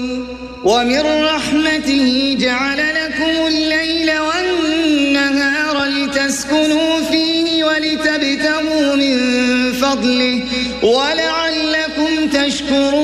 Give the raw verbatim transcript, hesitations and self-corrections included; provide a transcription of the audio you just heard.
ومن رحمته جعل لكم الليل والنهار لتسكنوا فيه ولتبتغوا من فضله ولعلكم تشكرون